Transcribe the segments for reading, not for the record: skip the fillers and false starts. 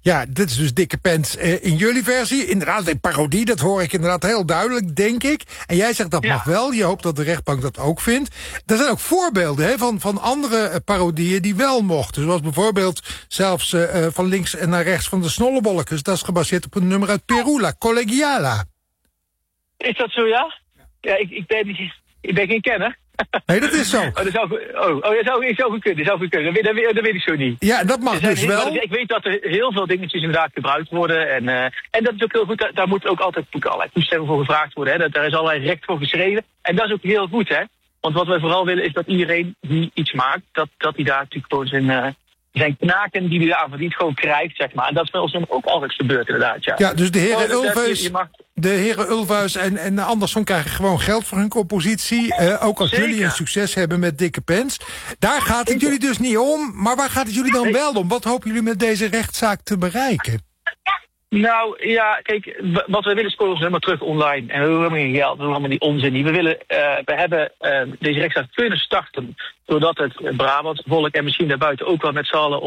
Ja, dit is dus Dikke Pens in jullie versie. Inderdaad, een parodie, dat hoor ik inderdaad heel duidelijk, denk ik. En jij zegt dat mag wel. Je hoopt dat de rechtbank dat ook vindt. Er zijn ook voorbeelden van andere parodieën die wel mochten. Zoals bijvoorbeeld zelfs van links naar rechts van de Snollebollekes. Dat is gebaseerd op een nummer uit Peru, La Collegiala. Is dat zo, ja? Ja, ik ben geen kenner. Nee, dat is zo. Dat zou goed kunnen. Dat weet ik zo niet. Ja, dat mag dus wel. Ik weet dat er heel veel dingetjes inderdaad gebruikt worden. En dat is ook heel goed. Daar moet ook altijd allerlei toestemming voor gevraagd worden. Hè. Daar is allerlei recht voor geschreven. En dat is ook heel goed, hè. Want wat wij vooral willen is dat iedereen die iets maakt, dat hij daar natuurlijk gewoon zijn knaken die hij daar verdient gewoon krijgt, zeg maar. En dat is bij ons ook altijd gebeurd, inderdaad, ja. Ja, dus de heren Ulvaeus en Andersson krijgen gewoon geld voor hun compositie. Ook als jullie een succes hebben met Dikke Pens. Daar gaat het jullie dus niet om. Maar waar gaat het jullie dan wel om? Wat hopen jullie met deze rechtszaak te bereiken? Nou, ja, kijk, wat we willen is gewoon helemaal terug online. En we willen helemaal geen geld, we willen allemaal die onzin niet. We hebben deze rechtszaak kunnen starten doordat het Brabant volk en misschien daarbuiten ook wel met z'n allen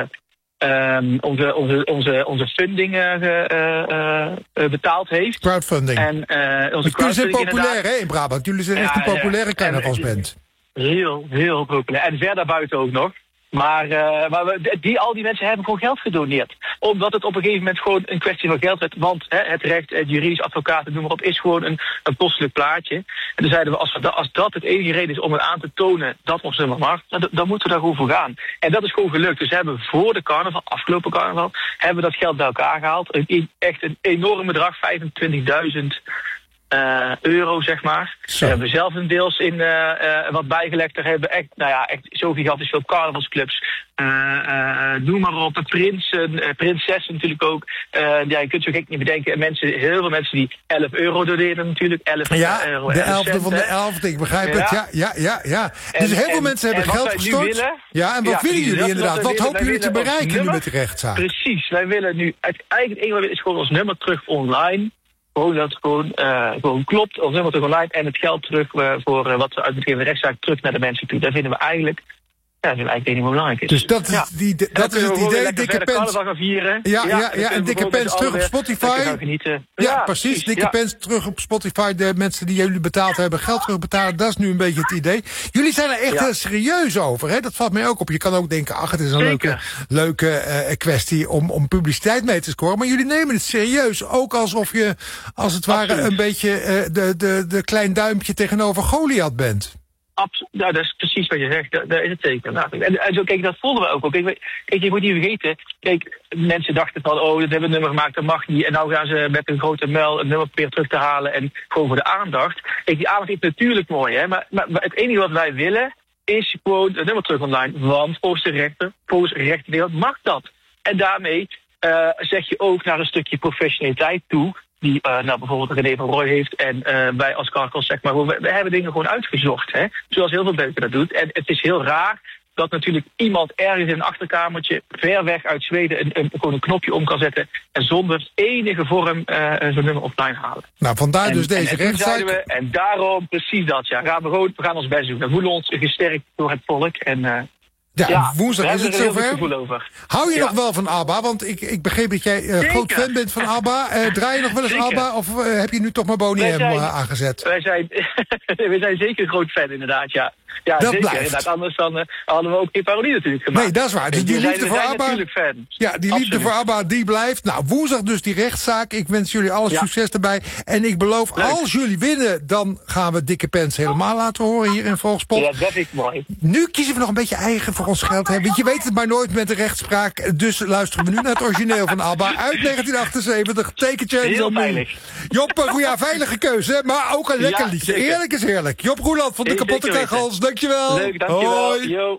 onze funding betaald heeft. Crowdfunding. En onze jullie zijn populair, hè, in Brabant. Jullie zijn echt een populaire carnavalsband. Heel, heel populair. En ver daarbuiten ook nog. Maar al die mensen hebben gewoon geld gedoneerd. Omdat het op een gegeven moment gewoon een kwestie van geld werd. Want het recht, het juridisch, advocaten, noem maar op, is gewoon een kostelijk plaatje. En toen zeiden we, als dat het enige reden is om het aan te tonen dat ons nummer mag, dan moeten we daar gewoon voor gaan. En dat is gewoon gelukt. Dus we hebben voor de carnaval, afgelopen carnaval, hebben we dat geld bij elkaar gehaald. Echt een enorm bedrag, €25.000. Euro, zeg maar. Daar hebben we zelf een deels in wat bijgelegd. Daar hebben we echt zo gigantisch veel carnavalsclubs. Noem maar op, prinsessen natuurlijk ook. Je kunt zo gek niet bedenken. Heel veel mensen die €11 doneren natuurlijk. €11 de 11e van de 11e, ik begrijp het. Ja. Dus heel veel mensen hebben geld gestort. En wat willen jullie inderdaad? Wat hopen jullie te bereiken nu met de rechtszaak? Precies, wij willen nu... Eigenlijk het enige is gewoon ons nummer terug online. Gewoon dat het gewoon klopt, ons nummer terug online en het geld terug voor wat we uitbetreven de rechtszaak terug naar de mensen toe. Daar vinden we eigenlijk het enige belangrijk is. Dus dat is het idee, Dikke Pens. En Dikke Pens terug op Spotify. Ja, precies. Dikke Pens terug op Spotify. De mensen die jullie betaald hebben, geld terugbetalen. Dat is nu een beetje het idee. Jullie zijn er echt serieus over, hè? Dat valt mij ook op. Je kan ook denken, het is een leuke kwestie om publiciteit mee te scoren. Maar jullie nemen het serieus. Ook alsof je, als het ware, een beetje de klein duimpje tegenover Goliath bent. Nou, dat is precies wat je zegt. Dat is het zeker. En zo, kijk, dat voelden we ook. Kijk, je moet niet vergeten. Kijk, mensen dachten van, dat hebben we een nummer gemaakt, dat mag niet. En nou gaan ze met een grote muil een nummer proberen terug te halen. En gewoon voor de aandacht. Kijk, die aandacht is natuurlijk mooi, hè. Maar het enige wat wij willen, is gewoon het nummer terug online. Want volgens de rechterwereld mag dat. En daarmee zeg je ook naar een stukje professionaliteit toe. Die bijvoorbeeld René van Rooij heeft en wij als Carcos, zeg maar, we hebben dingen gewoon uitgezocht, hè, zoals heel veel mensen dat doet. En het is heel raar dat natuurlijk iemand ergens in een achterkamertje ver weg uit Zweden gewoon een knopje om kan zetten en zonder enige vorm zo'n nummer offline halen. Nou, vandaar dus deze rechtszaak. En daarom precies dat, we gaan ons best doen. We voelen ons gesterkt door het volk en... woensdag is het zover. Hou je nog wel van ABBA? Want ik begreep dat jij groot fan bent van ABBA. Draai je nog wel eens ABBA? Of heb je nu toch maar Boney M aangezet? Wij zijn zeker een groot fan, inderdaad, ja. Ja, dat zeker. Blijft. Anders dan hadden we ook geen parodie natuurlijk gemaakt. Nee, dat is waar. Dus die liefde voor ABBA... Ja, die liefde voor ABBA, die blijft. Nou, woensdag dus die rechtszaak. Ik wens jullie alle succes erbij. En ik beloof, als jullie winnen, dan gaan we Dikke Pens helemaal laten horen hier in Volkspot. Ja, dat vind ik mooi. Nu kiezen we nog een beetje eigen voor ons geld. Je weet het maar nooit met de rechtspraak. Dus luisteren we nu naar het origineel van ABBA uit 1978. Tekentje. Heel veilig. Job, veilige keuze, maar ook een lekker liedje. Zeker. Eerlijk is eerlijk. Job Roeland van de Kapotte Kachels. Dankjewel. Leuk, dankjewel. Hoi. Yo.